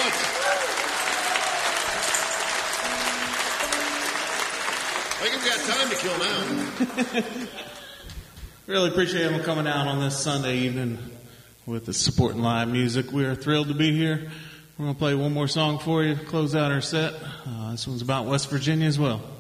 much. I think we've got time to kill now. Really appreciate him coming out on this Sunday evening with the supporting live music. We are thrilled to be here. We're going to play one more song for you to close out our set. This one's about West Virginia as well.